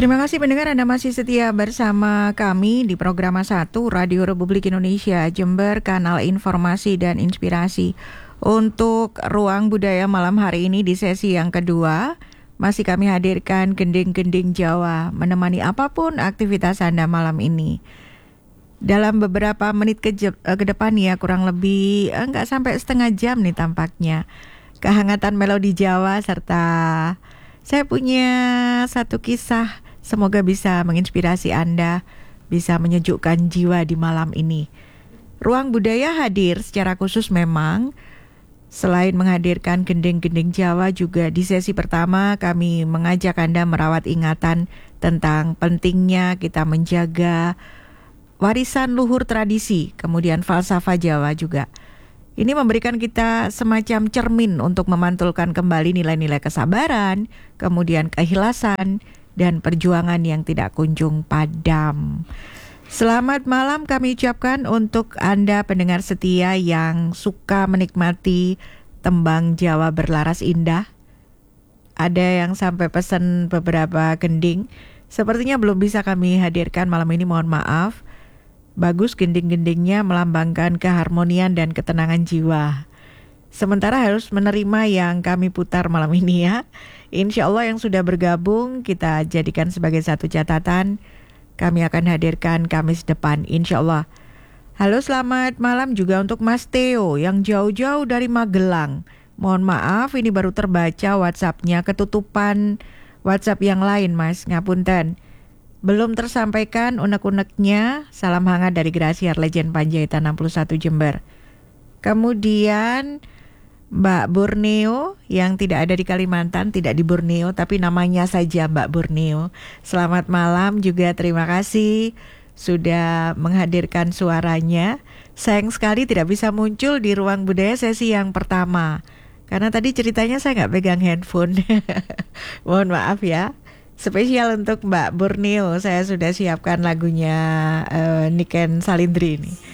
Terima kasih pendengar, Anda masih setia bersama kami di program 1 Radio Republik Indonesia Jember, kanal informasi dan inspirasi. Untuk Ruang Budaya malam hari ini di sesi yang kedua, masih kami hadirkan gending-gending Jawa menemani apapun aktivitas Anda malam ini. Dalam beberapa menit ke depan ya, kurang lebih nggak sampai setengah jam nih tampaknya. Kehangatan melodi Jawa serta saya punya satu kisah, semoga bisa menginspirasi Anda, bisa menyejukkan jiwa di malam ini. Ruang Budaya hadir secara khusus memang, selain menghadirkan gending-gending Jawa, juga di sesi pertama kami mengajak Anda merawat ingatan tentang pentingnya kita menjaga warisan luhur tradisi, kemudian falsafah Jawa juga. Ini memberikan kita semacam cermin untuk memantulkan kembali nilai-nilai kesabaran, kemudian keikhlasan, dan perjuangan yang tidak kunjung padam. Selamat malam kami ucapkan untuk Anda pendengar setia yang suka menikmati tembang Jawa berlaras indah. Ada yang sampai pesan beberapa gending. Sepertinya belum bisa kami hadirkan malam ini, mohon maaf. Bagus gending-gendingnya melambangkan keharmonian dan ketenangan jiwa. Sementara harus menerima yang kami putar malam ini ya. Insya Allah yang sudah bergabung kita jadikan sebagai satu catatan. Kami akan hadirkan Kamis depan insya Allah. Halo, selamat malam juga untuk Mas Theo yang jauh-jauh dari Magelang. Mohon maaf ini baru terbaca WhatsApp-nya, ketutupan WhatsApp yang lain Mas, ngapunten. Belum tersampaikan unek-uneknya. Salam hangat dari Grasiar Legend Panjaitan 61 Jember. Kemudian Mbak Borneo yang tidak ada di Kalimantan, tidak di Borneo tapi namanya saja Mbak Borneo. Selamat malam juga, terima kasih sudah menghadirkan suaranya. Sayang sekali tidak bisa muncul di Ruang Budaya sesi yang pertama karena tadi ceritanya saya nggak pegang handphone. Mohon maaf ya. Spesial untuk Mbak Borneo, saya sudah siapkan lagunya Niken Salindri ini.